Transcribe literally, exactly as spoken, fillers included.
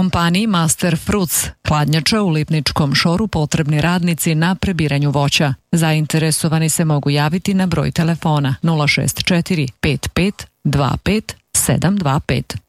Kompaniji Master Fruits hladnjača u Lipničkom Šoru potrebni radnici na prebiranju voća. Zainteresovani se mogu javiti na broj telefona nula šest četiri pet pet dva pet sedam dva pet.